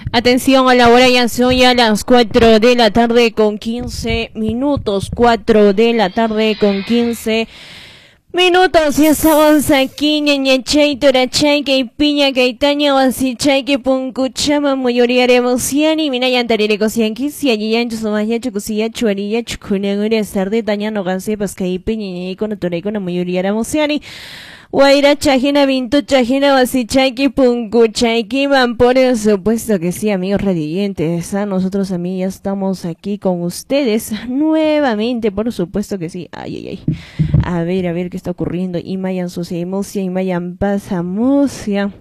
Atención a la hora, ya son ya las 4 de la tarde con 15 minutos. 4 de la tarde con 15 minutos. Ya estamos aquí, ñañachay, torachay, que piña, que itaña, wasichay, que puncuchama, muyoriaremos ciani, minayantarire cosianqui, si allí ya en chusumaya, chucusia, chuarilla, chucunagura, sarde, tañano, ganse, pascay, piña, con torecona, muyoriaremos ciani. Guaira chajina vintu chajina wasichayki punkuchayki van, por supuesto que sí, amigos radiantes. Nosotros, amigos, ya estamos aquí con ustedes nuevamente, por supuesto que sí. Ay. A ver qué está ocurriendo. Y mayan sucia emocia, y mayan pasamucia.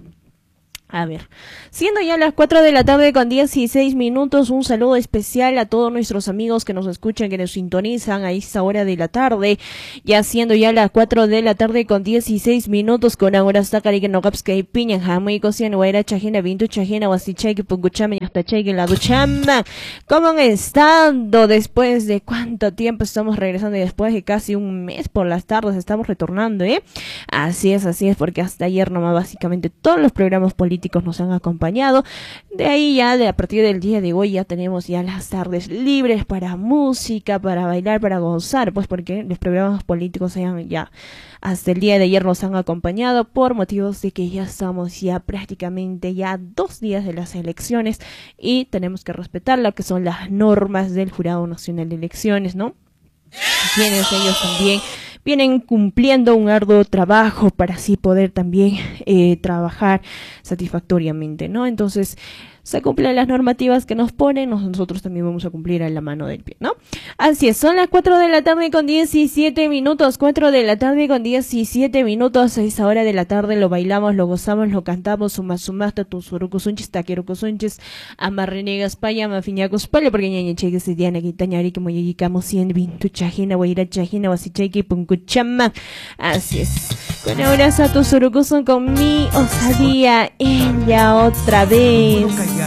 A ver, siendo ya las 4 de la tarde con 16 minutos, un saludo especial a todos nuestros amigos que nos escuchan, que nos sintonizan a esta hora de la tarde, ya siendo ya las 4 de la tarde con 16 minutos, con ahora Sakari que no capsca y piña, jamui cocian, guaira chajena, vintu chajena, wasichai que punguchama, y hasta chay que la duchama. ¿Cómo han estado después de cuánto tiempo estamos regresando? Y después de casi un mes por las tardes estamos retornando, Así es, porque hasta ayer nomás básicamente todos los programas políticos nos han acompañado. De ahí ya, a partir del día de hoy ya tenemos ya las tardes libres para música, para bailar, para gozar, pues porque los programas políticos ya hasta el día de ayer nos han acompañado por motivos de que ya estamos ya prácticamente ya 2 días de las elecciones y tenemos que respetar lo que son las normas del Jurado Nacional de Elecciones, ¿no? Quienes ellos también vienen cumpliendo un arduo trabajo para así poder también trabajar satisfactoriamente, ¿no? Entonces, se cumplen las normativas que nos ponen, nosotros también vamos a cumplir a la mano del pie, ¿no? Así es, son las 4 de la tarde con 17 minutos, 4 de la tarde con 17 minutos, a esa hora de la tarde lo bailamos, lo gozamos, lo cantamos, sumasumasta, tusurucusunchis, taquerucusunchis, amarrenegas, paya, mafiñacos, pale, porque ñañechegue se diana, quitañari, como llegamos 100, vintu chajina, guaira chajina, wasicheque, puncuchama, así es. Con abrazo a tusurucusun con mi osadía, ella otra vez.